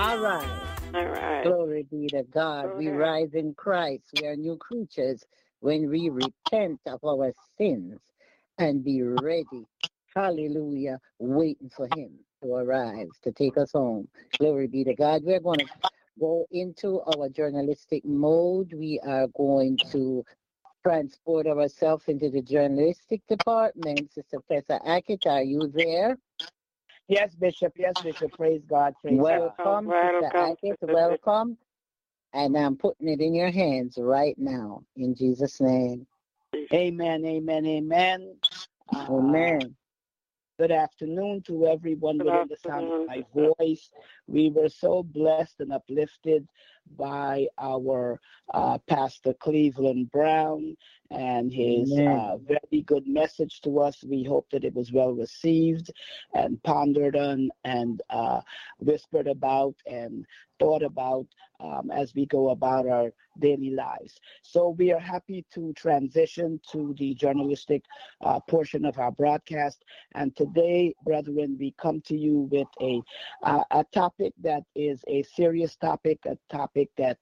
All right. All right. Glory be to God. All We right. rise in Christ. We are new creatures when we repent of our sins and be ready. Hallelujah. Waiting for Him to arrive to take us home. Glory be to God. We're going to go into our journalistic mode. We are going to transport ourselves into the journalistic department. Sister Professor Ackett, are you there? Yes, Bishop. Yes, Bishop. Praise God. Praise God. Welcome, Sister Welcome, Ackett. Sister Bishop. Welcome. And I'm putting it in your hands right now, in Jesus' name. Amen. Amen. Amen. Amen. Good afternoon to everyone Good within the sound of afternoon, my sister. voice. We were so blessed and uplifted by our Pastor Cleveland Brown and his Amen. very good message to us. We hope that it was well received and pondered on and whispered about and thought about as we go about our daily lives. So we are happy to transition to the journalistic portion of our broadcast. And today, brethren, we come to you with a topic that is a serious topic, a topic that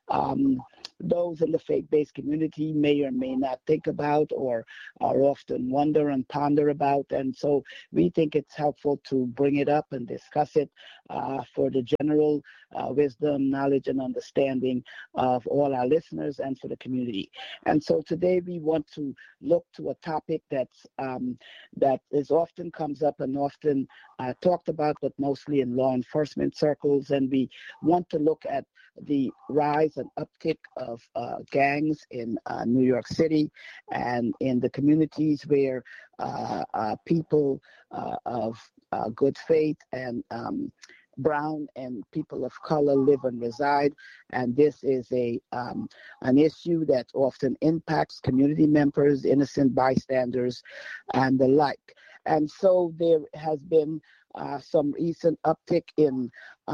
those in the faith-based community may or may not think about or are often wonder and ponder about. And so we think it's helpful to bring it up and discuss it for the general wisdom, knowledge, and understanding of all our listeners and for the community. And so today we want to look to a topic that is often comes up and often talked about, but mostly in law enforcement circles. And we want to look at the rise and uptick of gangs in New York City and in the communities where people of good faith and brown and people of color live and reside, and this is an issue that often impacts community members, innocent bystanders, and the like. And so there has been some recent uptick in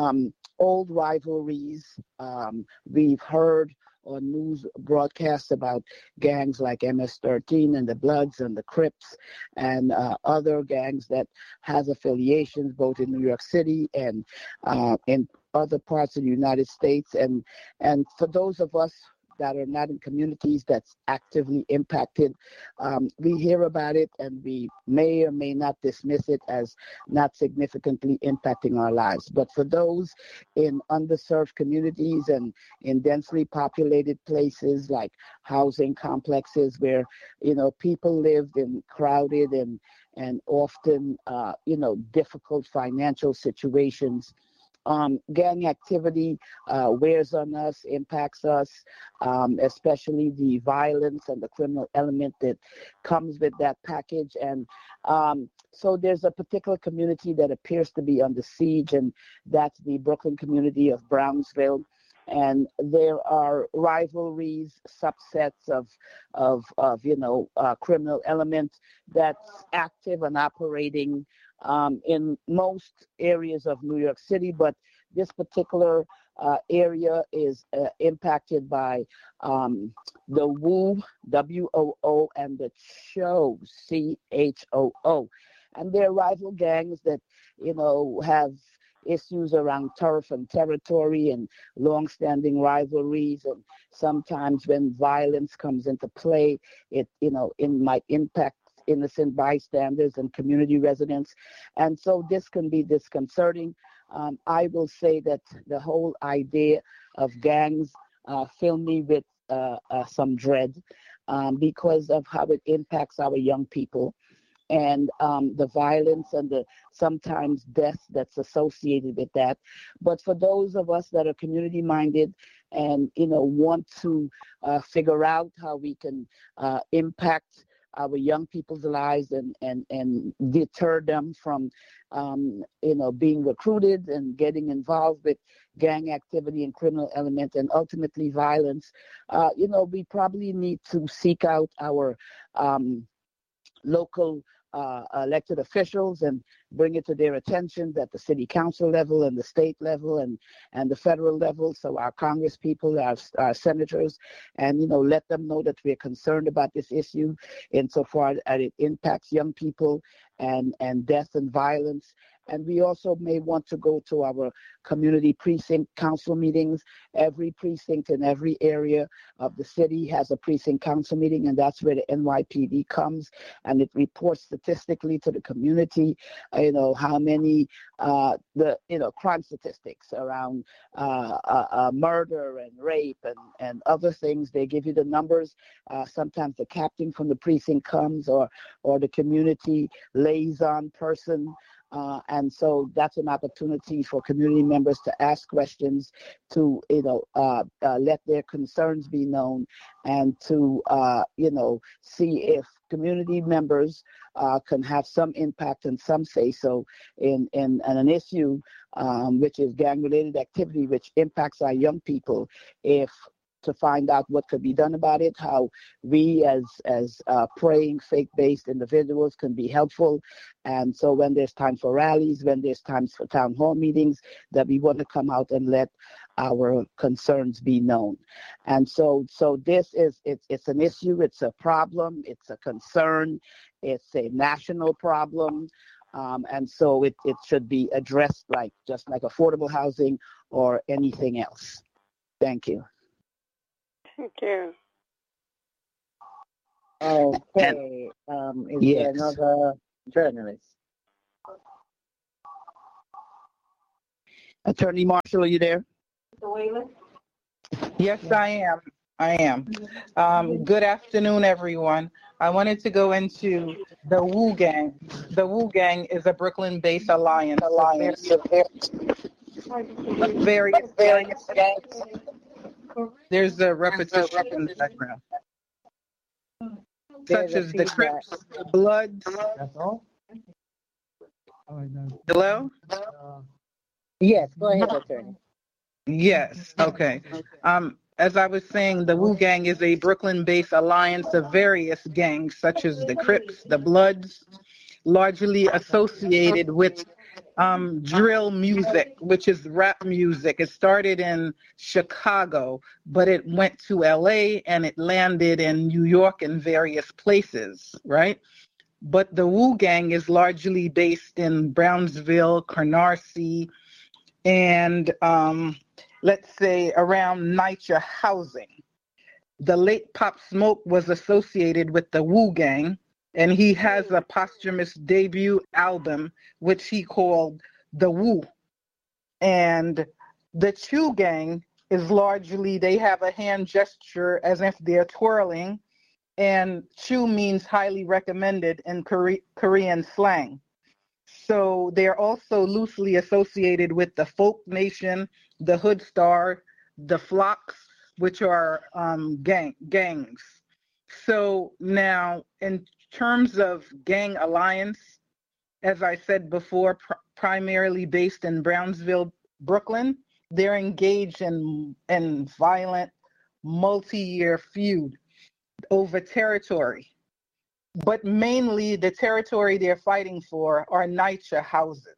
old rivalries. We've heard on news broadcasts about gangs like MS-13 and the Bloods and the Crips and other gangs that has affiliations both in New York City and in other parts of the United States. And for those of us that are not in communities that's actively impacted, we hear about it and we may or may not dismiss it as not significantly impacting our lives. But for those in underserved communities and in densely populated places like housing complexes where, people lived in crowded and often, difficult financial situations, gang activity wears on us, impacts us, especially the violence and the criminal element that comes with that package. And so there's a particular community that appears to be under siege, and that's the Brooklyn community of Brownsville. And there are rivalries, subsets of criminal elements that's active and operating in most areas of New York City, but this particular area is impacted by the WOO, WOO, and the CHOO, CHOO. And they're rival gangs that, have issues around turf and territory and long-standing rivalries. And sometimes when violence comes into play, it might impact innocent bystanders and community residents. And so this can be disconcerting. I will say that the whole idea of gangs fill me with some dread because of how it impacts our young people and the violence and the sometimes death that's associated with that. But for those of us that are community minded and want to figure out how we can impact our young people's lives and deter them from being recruited and getting involved with gang activity and criminal element and ultimately violence, we probably need to seek out our local elected officials and bring it to their attention at the city council level and the state level and the federal level. So our Congress people, our senators, and let them know that we're concerned about this issue insofar as it impacts young people and death and violence. And we also may want to go to our community precinct council meetings. Every precinct in every area of the city has a precinct council meeting, and that's where the NYPD comes, and it reports statistically to the community, how many, crime statistics around murder and rape and other things. They give you the numbers. Sometimes the captain from the precinct comes, or the community liaison person. And so that's an opportunity for community members to ask questions, to let their concerns be known, and to see if community members can have some impact and some say so in an issue which is gang-related activity, which impacts our young people. To find out what could be done about it, how we as praying, faith-based individuals can be helpful. And so when there's time for rallies, when there's times for town hall meetings, that we want to come out and let our concerns be known. And so this is, it's an issue, it's a problem, it's a concern, it's a national problem. And so it should be addressed just like affordable housing or anything else. Thank you. Thank you. Okay. Is there another journalist? Attorney Marshall, are you there? Yes, I am. Good afternoon, everyone. I wanted to go into the Wu Gang. The Wu Gang is a Brooklyn-based alliance of various gangs. There's a repetition in the background, such as the Crips, the Bloods. That's all? Hello? Yes, go ahead, attorney. Yes, okay. As I was saying, the Wu Gang is a Brooklyn-based alliance of various gangs, such as the Crips, the Bloods, largely associated with drill music, which is rap music. It started in Chicago, but it went to LA and it landed in New York and various places, right? But the Wu Gang is largely based in Brownsville, Canarsie, and let's say around NYCHA housing. The late Pop Smoke was associated with the Wu Gang, and he has a posthumous debut album, which he called The Wu. And the Chu Gang is largely, they have a hand gesture as if they're twirling, and Chu means highly recommended in Korean slang. So they're also loosely associated with the Folk Nation, the Hood Star, the Flocks, which are gangs. So now, in terms of gang alliance, as I said before, primarily based in Brownsville, Brooklyn, they're engaged in violent multi-year feud over territory. But mainly the territory they're fighting for are NYCHA houses.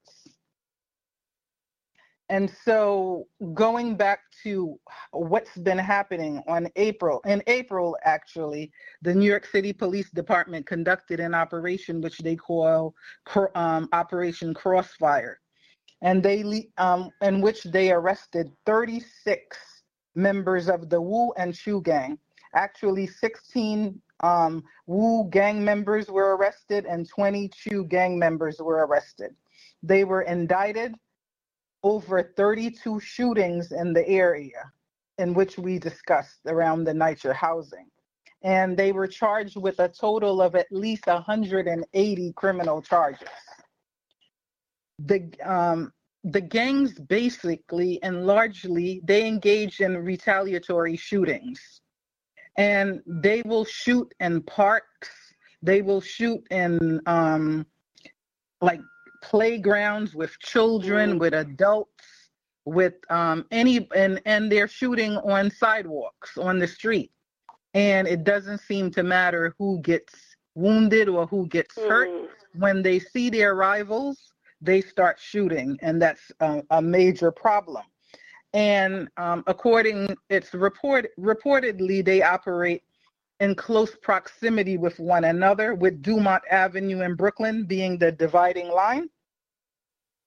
And so going back to what's been happening in April, actually, the New York City Police Department conducted an operation which they call Operation Crossfire, and in which they arrested 36 members of the Wu and Chu Gang. Actually, 16 Wu gang members were arrested and 20 Chu gang members were arrested. They were indicted over 32 shootings in the area in which we discussed around the NYCHA housing. And they were charged with a total of at least 180 criminal charges. The gangs basically and largely, they engage in retaliatory shootings. And they will shoot in parks, they will shoot in playgrounds with children, with adults, with and they're shooting on sidewalks, on the street. And it doesn't seem to matter who gets wounded or who gets hurt. When they see their rivals, they start shooting, and that's a major problem. And reportedly they operate in close proximity with one another, with Dumont Avenue in Brooklyn being the dividing line.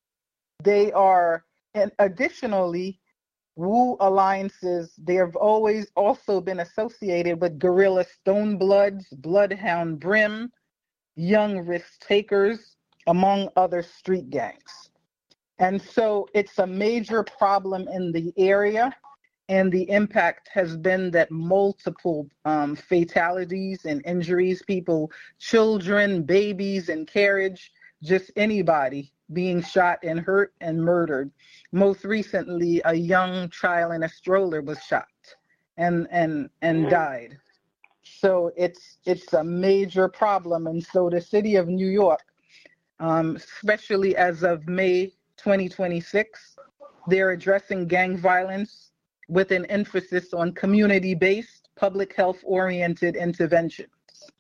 they are, and additionally, Wu alliances, they have always also been associated with guerrilla Stonebloods, Bloodhound Brim, Young Risk Takers, among other street gangs. And so it's a major problem in the area, and the impact has been that multiple fatalities and injuries, people, children, babies in carriage, just anybody being shot and hurt and murdered. Most recently, a young child in a stroller was shot and died. So it's a major problem. And so the city of New York, especially as of May 2026, they're addressing gang violence with an emphasis on community-based, public health-oriented interventions.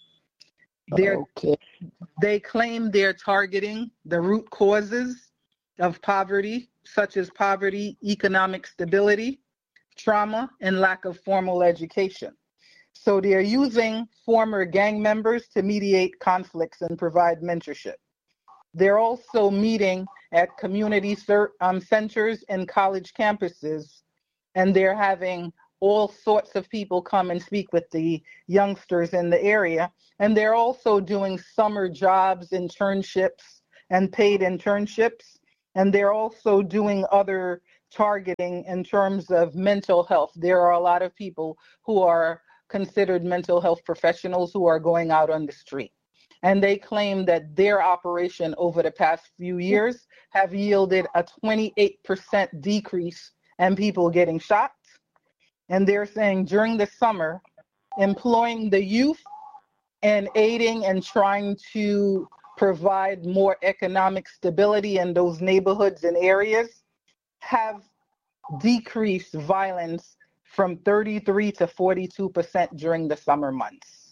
They claim they're targeting the root causes of poverty, such as poverty, economic stability, trauma, and lack of formal education. So they're using former gang members to mediate conflicts and provide mentorship. They're also meeting at community centers and college campuses, and they're having all sorts of people come and speak with the youngsters in the area. And they're also doing summer jobs, internships, and paid internships. And they're also doing other targeting in terms of mental health. There are a lot of people who are considered mental health professionals who are going out on the street. And they claim that their operation over the past few years have yielded a 28% decrease in people getting shot. And they're saying during the summer, employing the youth and aiding and trying to provide more economic stability in those neighborhoods and areas have decreased violence from 33 to 42% during the summer months.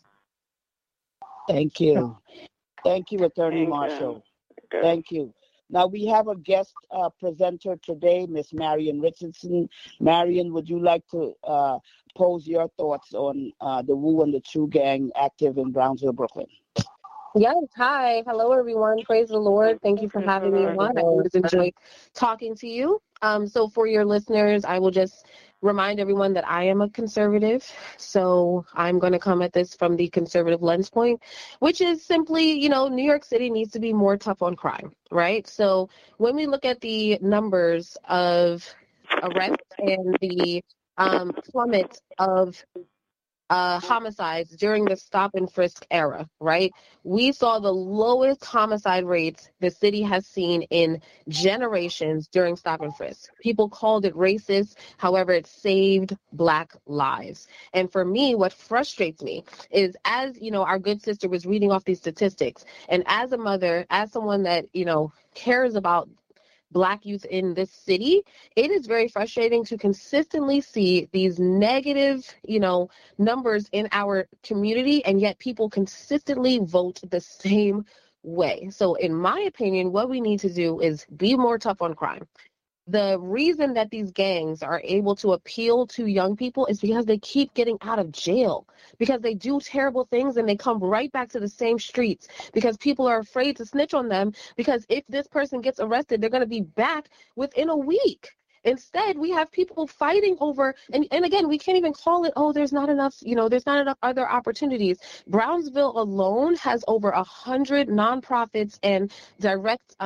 Thank you. Thank you, Attorney Marshall. Thank you. Now we have a guest presenter today, Miss Marion Richardson. Marion, would you like to pose your thoughts on the Wu and the Chu gang active in Brownsville, Brooklyn? Yes, hi. Hello, everyone. Praise the Lord. Thank you for having me on. I always enjoy talking to you. So for your listeners, I will just remind everyone that I am a conservative. So I'm going to come at this from the conservative lens point, which is simply, New York City needs to be more tough on crime, right? So when we look at the numbers of arrests and the plummet of homicides during the stop and frisk era, right? We saw the lowest homicide rates the city has seen in generations during stop and frisk. People called it racist. However, it saved Black lives. And for me, what frustrates me is, as our good sister was reading off these statistics, and as a mother, as someone that, cares about Black youth in this city, it is very frustrating to consistently see these negative, numbers in our community, and yet people consistently vote the same way. So in my opinion, what we need to do is be more tough on crime. The reason that these gangs are able to appeal to young people is because they keep getting out of jail, because they do terrible things and they come right back to the same streets, because people are afraid to snitch on them, because if this person gets arrested, they're going to be back within a week. Instead, we have people fighting over, and again, we can't even call it, there's not enough other opportunities. Brownsville alone has over 100 nonprofits and direct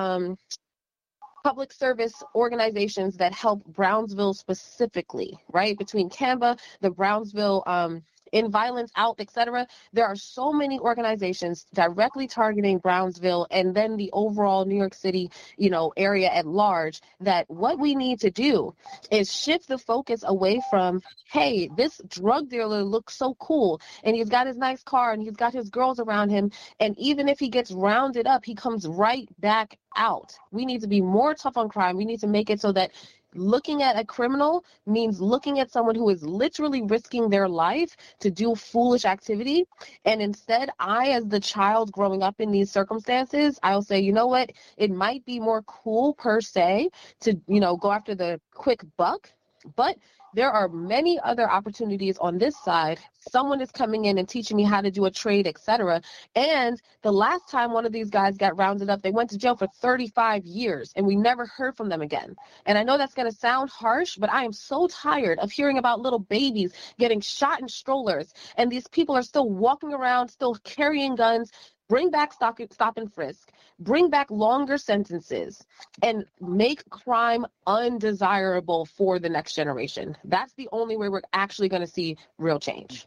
public service organizations that help Brownsville specifically, right? Between Canva, the Brownsville In Violence Out, etc. There are so many organizations directly targeting Brownsville and then the overall New York City, area at large, that what we need to do is shift the focus away from, hey, this drug dealer looks so cool and he's got his nice car and he's got his girls around him, and even if he gets rounded up, he comes right back out. We need to be more tough on crime. We need to make it so that looking at a criminal means looking at someone who is literally risking their life to do foolish activity. And instead, I, as the child growing up in these circumstances, I'll say, you know what? It might be more cool per se to, go after the quick buck, But there are many other opportunities on this side. Someone is coming in and teaching me how to do a trade, etc. And the last time one of these guys got rounded up, they went to jail for 35 years, and we never heard from them again. And I know that's going to sound harsh, but I am so tired of hearing about little babies getting shot in strollers, and these people are still walking around, still carrying guns. Bring back stop and frisk, bring back longer sentences, and make crime undesirable for the next generation. That's the only way we're actually going to see real change.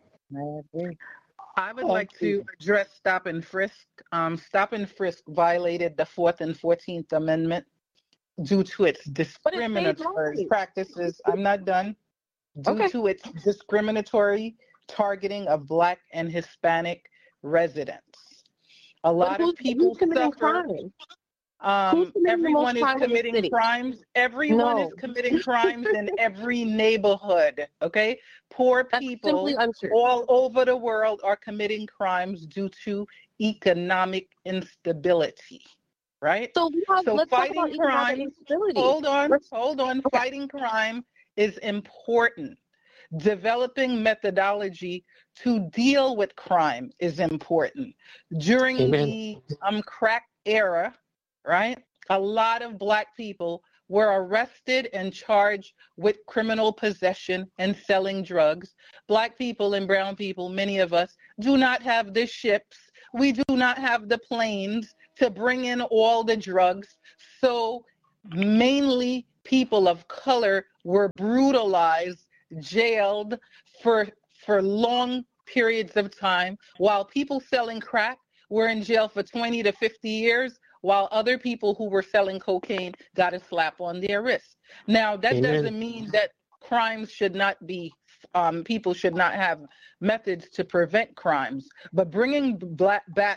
I would like to address stop and frisk. Stop and frisk violated the 4th and 14th Amendment due to its discriminatory practices. I'm not done. Due to its discriminatory targeting of Black and Hispanic residents. A lot of people suffer. Everyone is committing crimes. Everyone is committing crimes in every neighborhood. Okay, poor people all over the world are committing crimes due to economic instability. Right. So fighting crime. Hold on. Fighting crime is important. Developing methodology to deal with crime is important. During the crack era, right, a lot of Black people were arrested and charged with criminal possession and selling drugs. Black people and brown people, many of us, do not have the ships. We do not have the planes to bring in all the drugs. So mainly people of color were brutalized, jailed for long periods of time, while people selling crack were in jail for 20 to 50 years, while other people who were selling cocaine got a slap on their wrist. Now, that doesn't mean that crimes should not be, people should not have methods to prevent crimes, but bringing back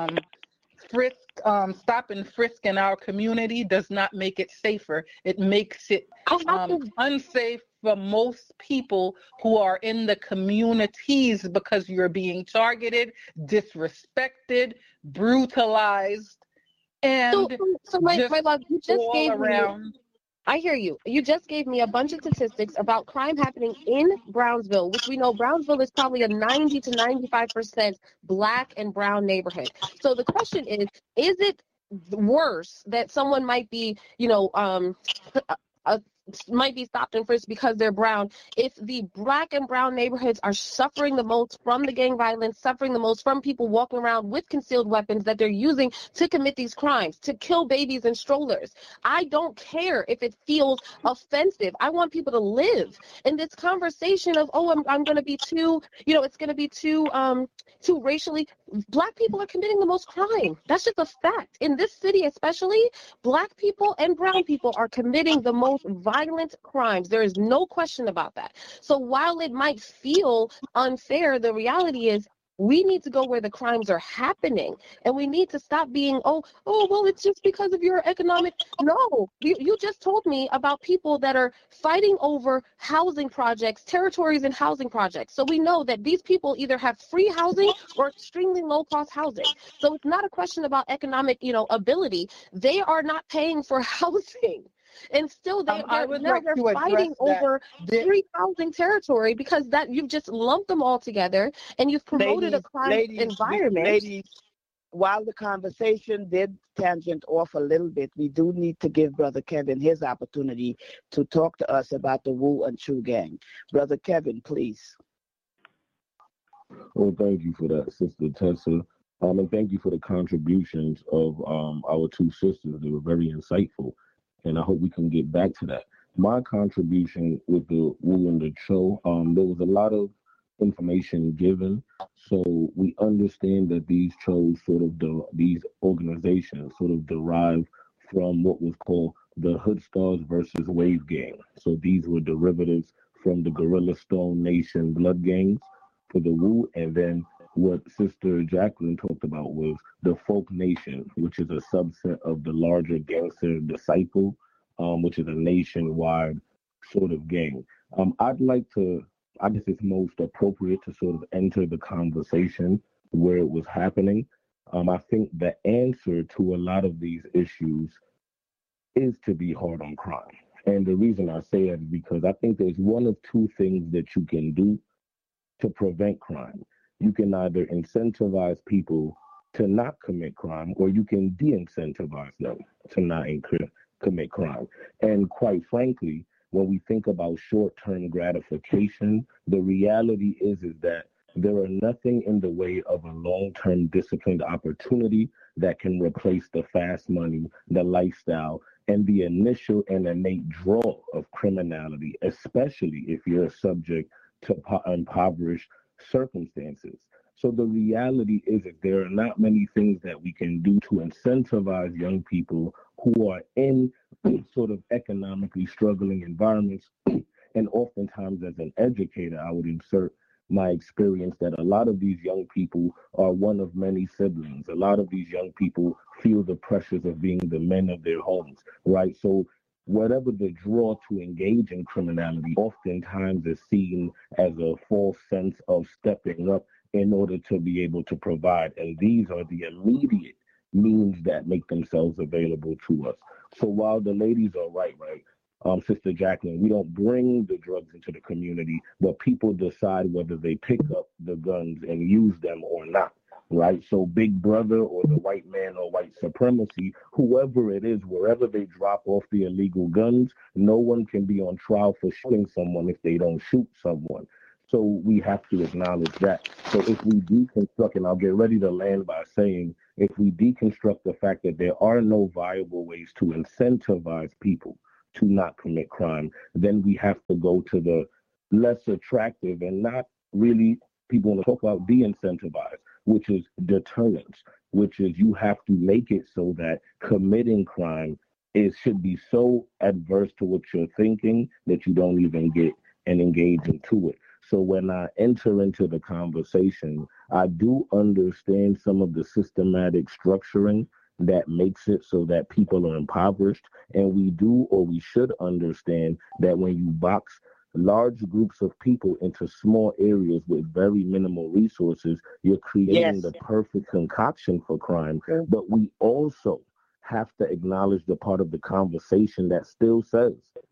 stop and frisk in our community does not make it safer. It makes it unsafe for most people who are in the communities because you're being targeted, disrespected, brutalized, and so my love, you just gave around. I hear you. You just gave me a bunch of statistics about crime happening in Brownsville, which we know Brownsville is probably a 90 to 95% Black and brown neighborhood. So the question is it worse that someone might be, might be stopped and frisked because they're brown if the Black and brown neighborhoods are suffering the most from the gang violence, suffering the most from people walking around with concealed weapons that they're using to commit these crimes, to kill babies in strollers? I don't care if it feels offensive. I want people to live. And this conversation of, I'm going to be too, it's going to be too racially, Black people are committing the most crime. That's just a fact. In this city especially, Black people and brown people are committing the most violent crimes. There is no question about that. So while it might feel unfair, the reality is we need to go where the crimes are happening, and we need to stop being, well, it's just because of your economic. No, you just told me about people that are fighting over housing projects, territories and housing projects. So we know that these people either have free housing or extremely low cost housing. So it's not a question about economic, ability. They are not paying for housing. And still they're fighting over free housing territory because that you've just lumped them all together and you've promoted a crime environment. Ladies, while the conversation did tangent off a little bit, we do need to give Brother Kevin his opportunity to talk to us about the Wu and Chu gang. Brother Kevin, please. Well, thank you for that, Sister Tessa. And thank you for the contributions of our two sisters. They were very insightful. And I hope we can get back to that. My contribution with the Wu and the Cho, there was a lot of information given. So we understand that these Chos these organizations sort of derive from what was called the Hood Stars versus Wave Gang. So these were derivatives from the Gorilla Stone Nation blood gangs for the Wu. And then what Sister Jacqueline talked about was the Folk Nation, which is a subset of the larger Gangster Disciple, which is a nationwide sort of gang. I'd like to, I guess it's most appropriate to sort of enter the conversation where it was happening. I think the answer to a lot of these issues is to be hard on crime. And the reason I say that is because I think there's one of two things that you can do to prevent crime. You can either incentivize people to not commit crime, or you can de-incentivize them to not commit crime. And quite frankly, when we think about short-term gratification, the reality is that there are nothing in the way of a long-term disciplined opportunity that can replace the fast money, the lifestyle, and the initial and innate draw of criminality, especially if you're subject to impoverished circumstances. So the reality is that there are not many things that we can do to incentivize young people who are in sort of economically struggling environments. And oftentimes, as an educator, I would insert my experience that a lot of these young people are one of many siblings. A lot of these young people feel the pressures of being the men of their homes, right? So whatever the draw to engage in criminality oftentimes is seen as a false sense of stepping up in order to be able to provide. And these are the immediate means that make themselves available to us. So while the ladies are right, Sister Jacqueline, we don't bring the drugs into the community, but people decide whether they pick up the guns and use them or not, right? So Big Brother or the white man or white supremacy, whoever it is, wherever they drop off the illegal guns, no one can be on trial for shooting someone if they don't shoot someone. So we have to acknowledge that. So if we deconstruct, and I'll get ready to land by saying, if we deconstruct the fact that there are no viable ways to incentivize people to not commit crime, then we have to go to the less attractive and not really people want to talk about de-incentivize, which is deterrence, which is you have to make it so that committing crime should be so adverse to what you're thinking that you don't even get and engage into it. So when I enter into the conversation, I do understand some of the systematic structuring that makes it so that people are impoverished. And we do, or we should understand that when you box large groups of people into small areas with very minimal resources, you're creating the perfect concoction for crime. But we also have to acknowledge the part of the conversation that still says,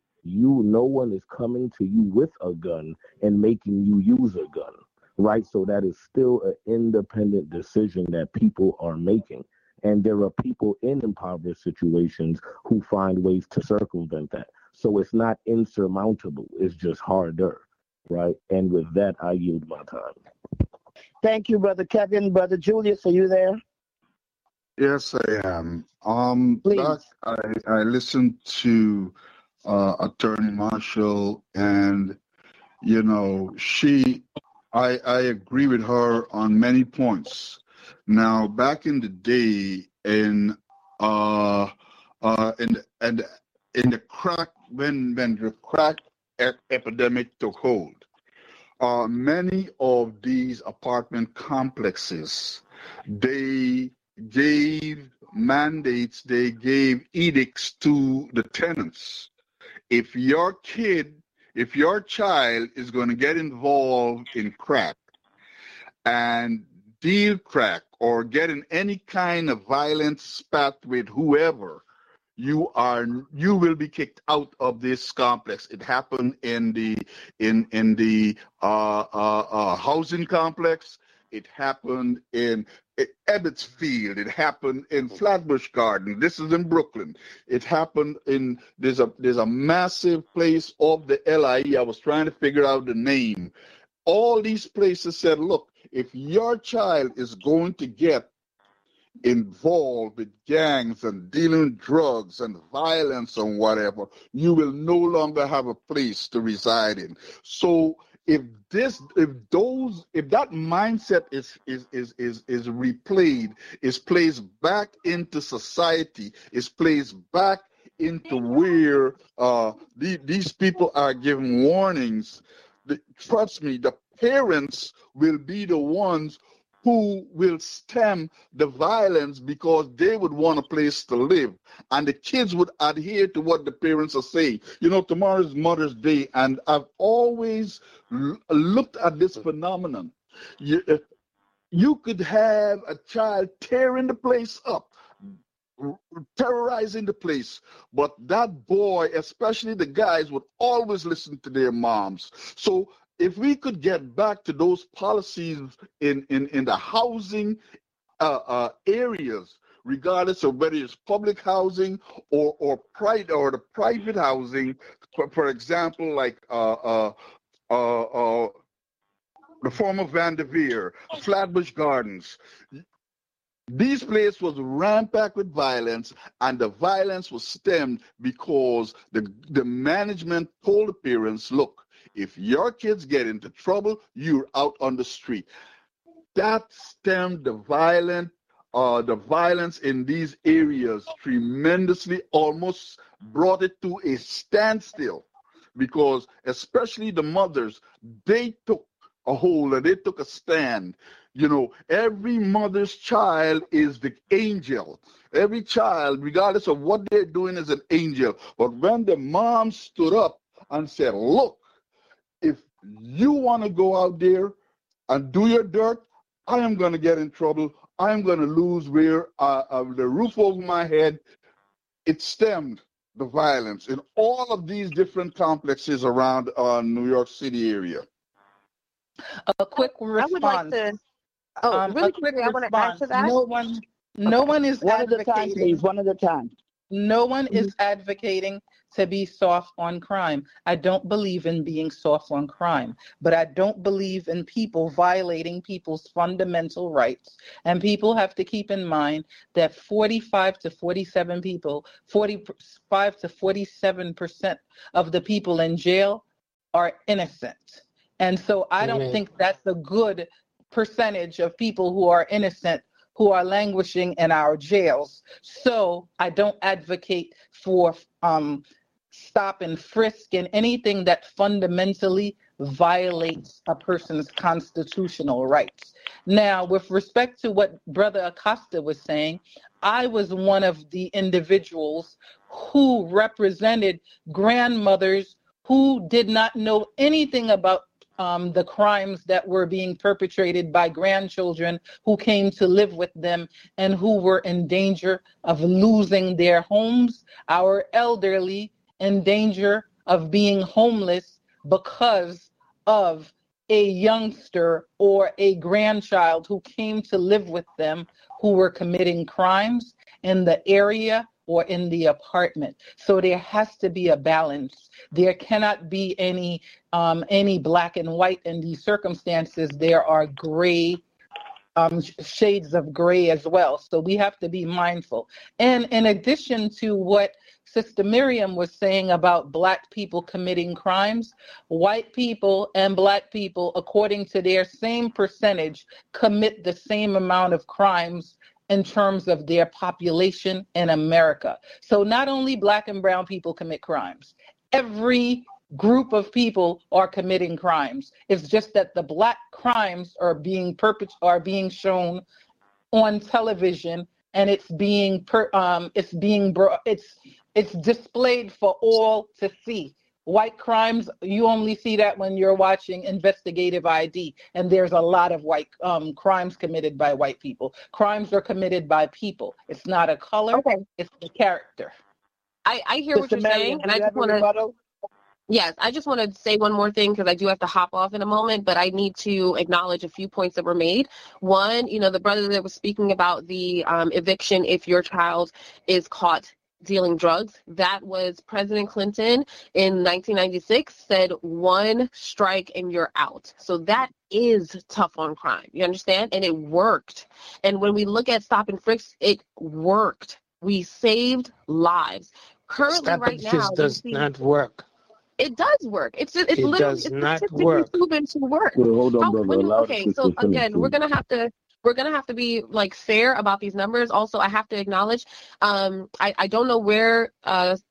no one is coming to you with a gun and making you use a gun, right? So that is still an independent decision that people are making. And there are people in impoverished situations who find ways to circumvent that. So it's not insurmountable. It's just harder, right? And with that, I yield my time. Thank you, Brother Kevin. Brother Julius, are you there? Yes, I am. Please. I listened to Attorney Marshall, and I agree with her on many points. Now, back in the day, in the crack, when the crack epidemic took hold, many of these apartment complexes, they gave mandates, they gave edicts to the tenants. If your child is going to get involved in crack and deal crack or get in any kind of violent spat with whoever, you will be kicked out of this complex. It happened in the housing complex. It happened in Ebbetsfield. It happened in Flatbush Garden. This is in Brooklyn. It happened in there's a massive place of the LIE. I was trying to figure out the name. All these places said, look, if your child is going to get involved with gangs and dealing drugs and violence and whatever, you will no longer have a place to reside in. So if that mindset is replayed, is placed back into society, is placed back into where these people are given warnings, trust me, the parents will be the ones who will stem the violence because they would want a place to live. And the kids would adhere to what the parents are saying. Tomorrow is Mother's Day, and I've always looked at this phenomenon. You could have a child tearing the place up, terrorizing the place. But that boy, especially the guys, would always listen to their moms. So if we could get back to those policies in the housing areas, regardless of whether it's public housing or the private housing, for example, like the former Vanderveer, Flatbush Gardens. These places was rampant with violence, and the violence was stemmed because the management told the parents, look, if your kids get into trouble, you're out on the street. That stemmed the violence in these areas tremendously, almost brought it to a standstill, because especially the mothers, they took a hold and they took a stand. You know, every mother's child is the angel. Every child, regardless of what they're doing, is an angel. But when the mom stood up and said, look, if you want to go out there and do your dirt, I am going to get in trouble. I am going to lose the roof over my head. It stemmed the violence in all of these different complexes around New York City area. A quick response. I would like to. Really quickly, I want to add to that. No one is one at a time, please. One at a time. No one is advocating to be soft on crime. I don't believe in being soft on crime, but I don't believe in people violating people's fundamental rights. And people have to keep in mind that 45 to 47% of the people in jail are innocent. And so I don't think that's a good percentage of people who are innocent who are languishing in our jails. So I don't advocate for stop and frisk and anything that fundamentally violates a person's constitutional rights. Now, with respect to what Brother Acosta was saying, I was one of the individuals who represented grandmothers who did not know anything about the crimes that were being perpetrated by grandchildren who came to live with them and who were in danger of losing their homes, our elderly in danger of being homeless because of a youngster or a grandchild who came to live with them who were committing crimes in the area or in the apartment. So there has to be a balance. There cannot be any black and white in these circumstances. There are gray, shades of gray as well. So we have to be mindful. And in addition to what Sister Miriam was saying about black people committing crimes, white people and black people, according to their same percentage, commit the same amount of crimes in terms of their population in America. So not only black and brown people commit crimes, every group of people are committing crimes. It's just that the black crimes are being shown on television, and it's displayed for all to see. White crimes, you only see that when you're watching Investigative ID, and there's a lot of white crimes committed by white people. Crimes are committed by people. It's not a color, it's the character. I hear what you're saying, and I just want to... Yes, I just want to say one more thing because I do have to hop off in a moment, but I need to acknowledge a few points that were made. One, the brother that was speaking about the eviction if your child is caught dealing drugs. That was President Clinton in 1996 said 1 strike and you're out. So that is tough on crime. You understand? And it worked. And when we look at stop and frisk, it worked. We saved lives. Currently, right now, does not work. It does work. It's literally does not work. Proven to work. Well, hold on, brother. Okay, so again, we're gonna have to be like fair about these numbers. Also, I have to acknowledge, I don't know where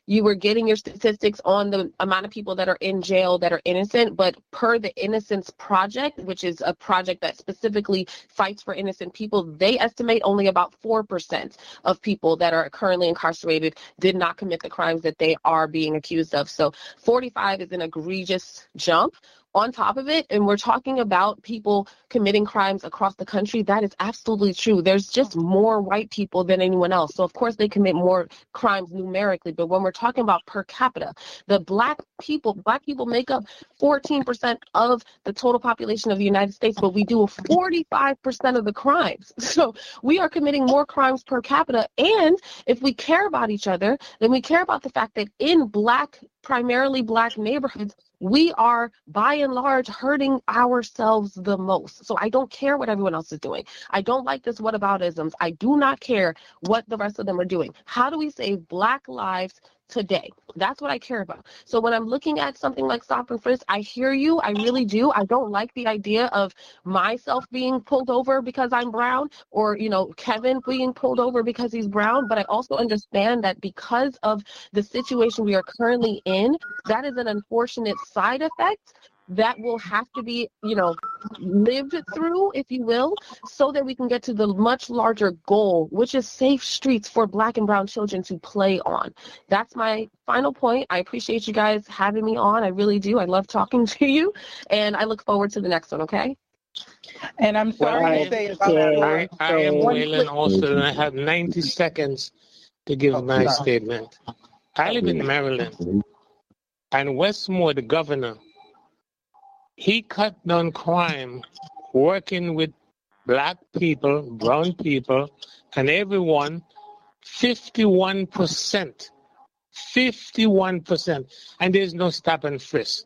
you were getting your statistics on the amount of people that are in jail that are innocent, but per the Innocence Project, which is a project that specifically fights for innocent people, they estimate only about 4% of people that are currently incarcerated did not commit the crimes that they are being accused of. So 45 is an egregious jump. On top of it, and we're talking about people committing crimes across the country, that is absolutely true. There's just more white people than anyone else. So, of course, they commit more crimes numerically. But when we're talking about per capita, the black people make up 14% of the total population of the United States, but we do 45% of the crimes. So we are committing more crimes per capita. And if we care about each other, then we care about the fact that in primarily black neighborhoods, we are, by and large, hurting ourselves the most. So I don't care what everyone else is doing. I don't like this whataboutisms. I do not care what the rest of them are doing. How do we save black lives today? That's what I care about. So when I'm looking at something like Stop and Frisk, I hear you. I really do. I don't like the idea of myself being pulled over because I'm brown, or, Kevin being pulled over because he's brown. But I also understand that because of the situation we are currently in, that is an unfortunate side effect that will have to be, lived through, if you will, so that we can get to the much larger goal, which is safe streets for black and brown children to play on. That's my final point. I appreciate you guys having me on. I really do. I love talking to you, and I look forward to the next one, okay? And I'm sorry to say about I am Waylon also, and I have 90 seconds to give my statement. I live in Maryland, and Westmore, the governor, he cut down crime working with black people, brown people, and everyone, 51%. 51%. And there's no stop and frisk.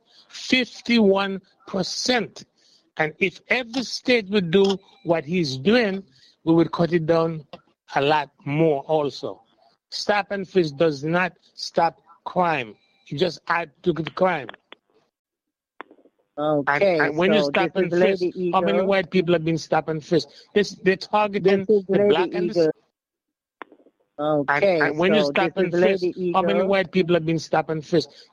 51%. And if every state would do what he's doing, we would cut it down a lot more also. Stop and frisk does not stop crime. You just add to the crime. Okay, and when you stop and frisk, how many white people have been stop and frisk? They're targeting the black and the... Okay, and when you stop and frisk, how many white people have been stop and frisk?